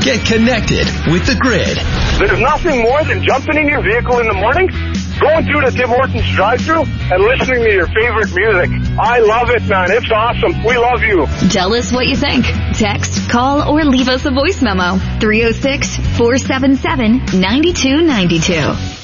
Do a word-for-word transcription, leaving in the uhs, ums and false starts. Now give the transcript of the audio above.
Get connected with the Grid. There's nothing more than jumping in your vehicle in the morning, going through the Tim Hortons drive-thru, and listening to your favorite music. I love it, man. It's awesome. We love you. Tell us what you think. Text, call, or leave us a voice memo. three oh six, four seven seven, nine two nine two.